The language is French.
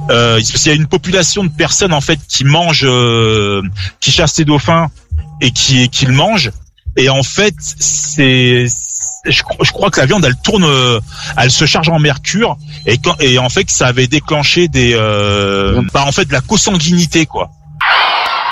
Parce qu'il y a une population de personnes en fait qui mangent, qui chassent ces dauphins et qui le mangent. Et en fait, je crois que la viande, elle tourne, elle se charge en mercure et en fait, ça avait déclenché en fait, de la consanguinité, quoi.